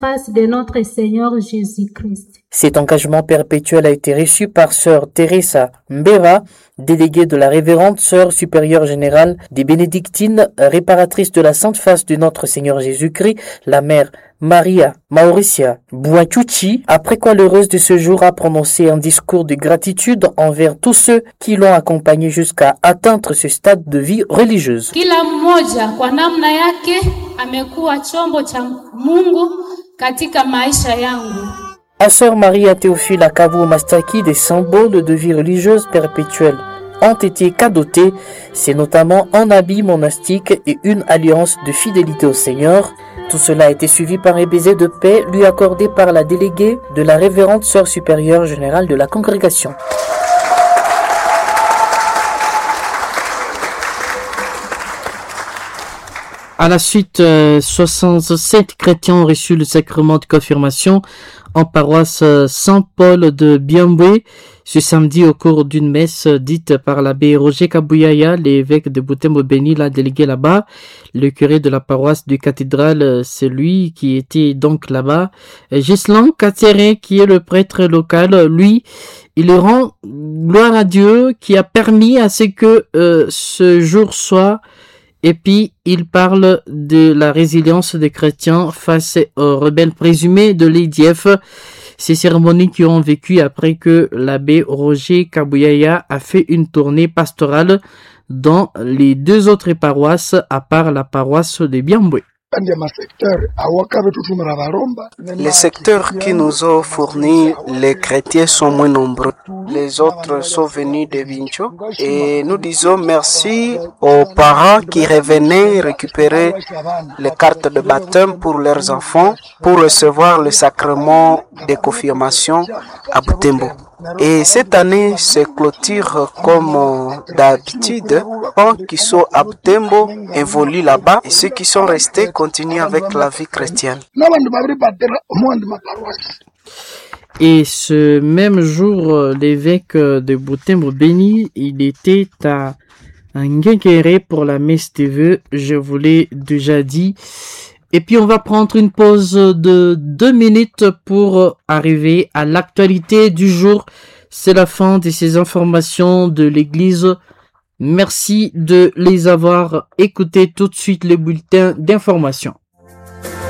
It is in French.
face de notre Seigneur Jésus-Christ. Cet engagement perpétuel a été reçu par Sœur Teresa Mbera, déléguée de la révérende Sœur supérieure générale des Bénédictines, réparatrice de la Sainte Face de notre Seigneur Jésus-Christ, la mère Maria Mauricia Bouachuchi, après quoi l'heureuse de ce jour a prononcé un discours de gratitude envers tous ceux qui l'ont accompagnée jusqu'à atteindre ce stade de vie religieuse. Kila mmoja kwa namna yake amekuwa chombo cha Mungu katika maisha yangu. À Sœur Maria Théophile Akavu Mastaki, des symboles de vie religieuse perpétuelle ont été cadotés, c'est notamment un habit monastique et une alliance de fidélité au Seigneur. Tout cela a été suivi par un baiser de paix lui accordé par la déléguée de la révérende Sœur supérieure générale de la congrégation. À la suite, 67 chrétiens ont reçu le sacrement de confirmation en paroisse Saint-Paul de Biambwe ce samedi au cours d'une messe dite par l'abbé Roger Kabouyaya, l'évêque de Butembo Béni, l'a délégué là-bas. Le curé de la paroisse du cathédrale, c'est lui qui était donc là-bas. Ghislain Katsere, qui est le prêtre local, lui, il rend gloire à Dieu qui a permis à ce que ce jour soit. Et puis, il parle de la résilience des chrétiens face aux rebelles présumés de l'IDF. Ces cérémonies qui ont vécu après que l'abbé Roger Kabouyaya a fait une tournée pastorale dans les deux autres paroisses à part la paroisse de Biambwe. Les secteurs qui nous ont fournis les chrétiens sont moins nombreux. Les autres sont venus de Vincho et nous disons merci aux parents qui revenaient récupérer les cartes de baptême pour leurs enfants pour recevoir le sacrement de confirmation à Butembo. Et cette année se clôture comme d'habitude. Ceux qui sont à Butembo évoluent là-bas et ceux qui sont restés continuent avec la vie chrétienne. Et ce même jour, l'évêque de Butembo Béni, il était à Nguékéré pour la messe des vœux, je vous l'ai déjà dit. Et puis on va prendre une pause de 2 minutes pour arriver à l'actualité du jour. C'est la fin de ces informations de l'Église. Merci de les avoir écoutées. Tout de suite le bulletin d'information.